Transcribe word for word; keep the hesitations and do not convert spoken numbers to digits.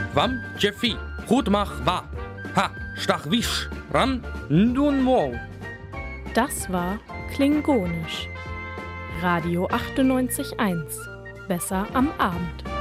Wam Jeffi, Hutmach wa. Ha, Stachwisch, Ran, Ndun Mo. Das war Klingonisch. Radio achtundneunzig Komma eins. Besser am Abend.